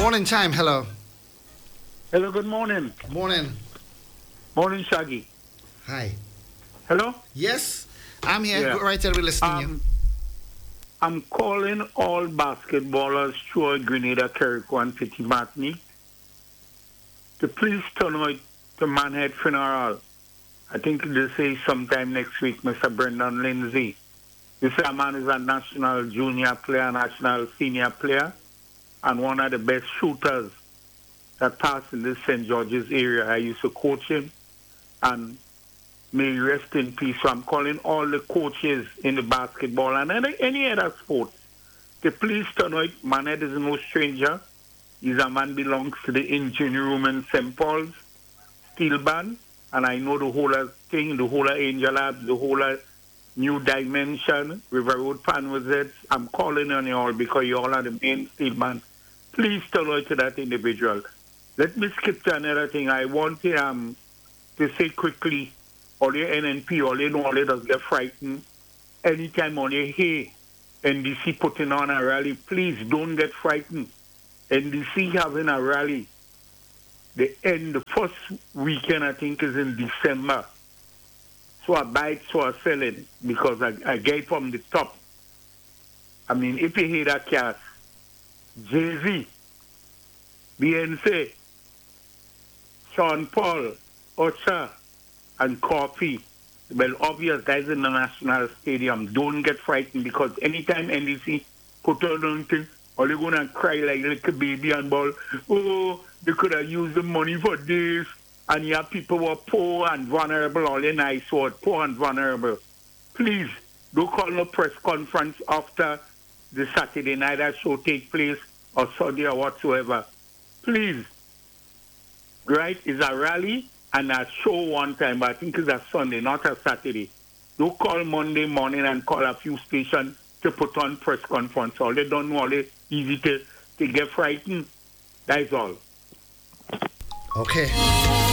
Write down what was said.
Morning time. Hello. Hello, good morning. Morning. Morning, Shaggy. Hi. Hello? Yes, I'm here. Yeah. Go right ahead. We're listening you. I'm calling all basketballers throughout Grenada, Carriacou, and Petit Martinique to please turn out to Manhead Funeral. I think they say sometime next week, Mr. Brendan Lindsay. This man is a national junior player, national senior player, and one of the best shooters that passed in this St. George's area. I used to coach him, and may he rest in peace. So I'm calling all the coaches in the basketball and any other sport to please turn out. Manhead is no stranger. He's a man belongs to the engineering room in St. Paul's Steel Band, and I know the whole thing, the whole Angel Labs, the whole New Dimension, River Road Pan Wizards. I'm calling on you all because you all are the main steel band. Please turn out to that individual. Let me skip to another thing. I want to say quickly, all your NNP, all you know, all you does get frightened. Anytime all you hear NDC putting on a rally, please don't get frightened. NDC having a rally. The first weekend, I think, is in December. So I buy it, so I sell it, because I get it from the top. I mean, if you hear that cast, Jay-Z, Beyonce, Sean Paul, Usher, and Coffee. Well, obvious guys in the National Stadium. Don't get frightened, because anytime NDC put on anything, all you're going to cry like a baby and ball, oh, they could have used the money for this. And you have people who are poor and vulnerable, all in nice word, poor and vulnerable. Please, don't call no press conference after the Saturday night that show take place, or Sunday or whatsoever. Please. Right? It's a rally and a show one time, but I think it's a Sunday, not a Saturday. Don't call Monday morning and call a few stations to put on press conference. All they don't know, all they easy to get frightened. That is all. Okay.